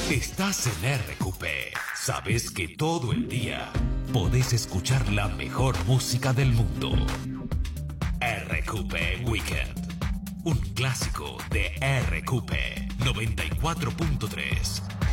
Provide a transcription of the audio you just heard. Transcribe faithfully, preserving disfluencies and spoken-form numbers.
Estás en R Q P. Sabes que todo el día podés escuchar la mejor música del mundo. R Q P Weekend. Un clásico de R Q P noventa y cuatro punto tres.